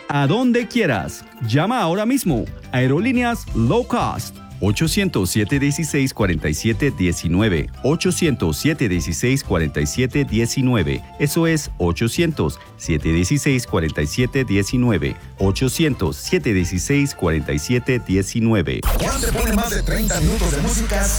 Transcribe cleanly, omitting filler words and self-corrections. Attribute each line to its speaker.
Speaker 1: a donde quieras. Llama ahora mismo. Aerolíneas Low Cost. 800-716-4719. 800-716-4719. Eso es 800-716-4719. 800-716-4719.
Speaker 2: Juan te pone más de 30 minutos de música